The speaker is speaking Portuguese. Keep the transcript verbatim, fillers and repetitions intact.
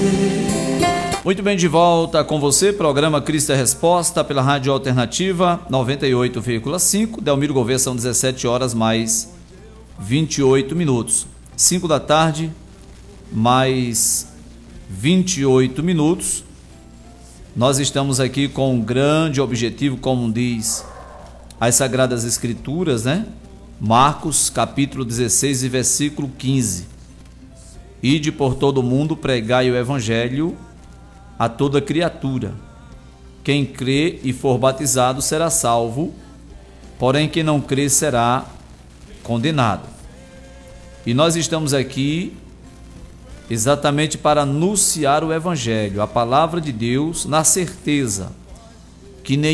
Muito bem, de volta com você, programa Cristo é Resposta, pela Rádio Alternativa noventa e oito vírgula cinco. Delmiro Gouveia, são dezessete horas mais vinte e oito minutos. cinco da tarde, mais vinte e oito minutos. Nós estamos aqui com um grande objetivo, como diz as Sagradas Escrituras, né? Marcos, capítulo dezesseis e versículo quinze. Ide por todo o mundo, pregai o evangelho a toda criatura. Quem crê e for batizado será salvo, porém quem não crê será condenado. E nós estamos aqui exatamente para anunciar o evangelho, a palavra de Deus, na certeza que nem